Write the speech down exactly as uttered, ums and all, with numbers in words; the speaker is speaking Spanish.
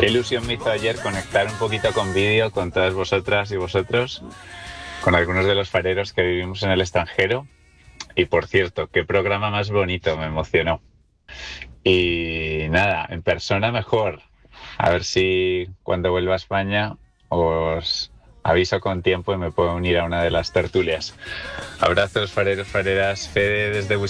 Qué ilusión me hizo ayer conectar un poquito con vídeo con todas vosotras y vosotros, con algunos de los fareros que vivimos en el extranjero. Y por cierto, qué programa más bonito, me emocionó. Y nada, en persona mejor. A ver si cuando vuelva a España os aviso con tiempo y me puedo unir a una de las tertulias. Abrazos, fareros, fareras. Fede desde Bustamante.